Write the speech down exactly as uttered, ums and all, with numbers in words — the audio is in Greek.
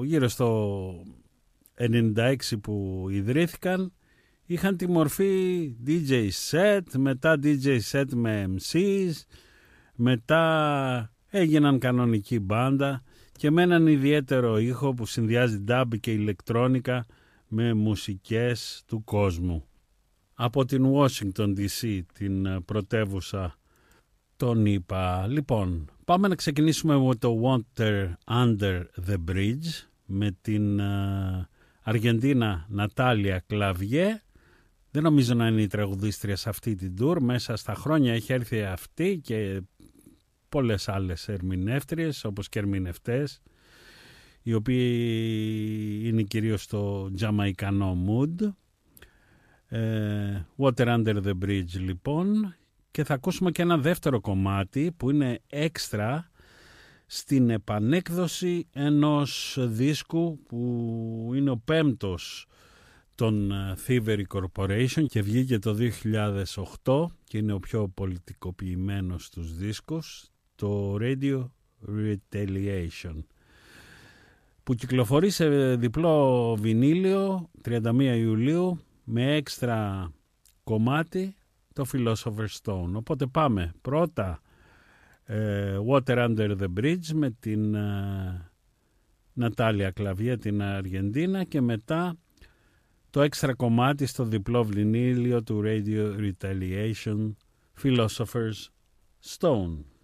γύρω στο ενενήντα έξι που ιδρύθηκαν, είχαν τη μορφή ντι τζέι set, μετά ντι τζέι set με εμ σις, μετά έγιναν κανονική μπάντα και με έναν ιδιαίτερο ήχο που συνδυάζει dub και ηλεκτρόνικα με μουσικές του κόσμου. Από την Washington ντι σι, την πρωτεύουσα των ΗΠΑ. Λοιπόν, πάμε να ξεκινήσουμε με το Water Under the Bridge με την Αργεντίνα Νατάλια Κλαβιέ. Δεν νομίζω να είναι η τραγουδίστρια σε αυτή την tour. Μέσα στα χρόνια έχει έρθει αυτή και πολλές άλλες ερμηνεύτριες, όπως και ερμηνευτές, οι οποίοι είναι κυρίως στο τζαμαϊκανό mood. Ε, Water Under the Bridge λοιπόν, και θα ακούσουμε και ένα δεύτερο κομμάτι που είναι έξτρα στην επανέκδοση ενός δίσκου που είναι ο πέμπτος των Thievery Corporation και βγήκε το δύο χιλιάδες οκτώ και είναι ο πιο πολιτικοποιημένος τους δίσκους, το Radio Retaliation, που κυκλοφορεί σε διπλό βινίλιο τριάντα μία Ιουλίου με έξτρα κομμάτι, το Philosopher's Stone. Οπότε πάμε πρώτα ε, Water Under the Bridge με την ε, Νατάλια Κλαβιέ, την Αργεντίνα, και μετά το έξτρα κομμάτι στο διπλό βινίλιο του Radio Retaliation, Philosopher's Stone.